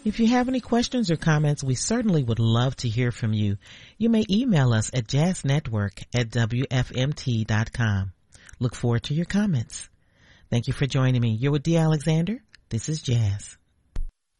If you have any questions or comments, we certainly would love to hear from you. You may email us at jazznetwork@wfmt.com. Look forward to your comments. Thank you for joining me. You're with Dee Alexander. This is Jazz.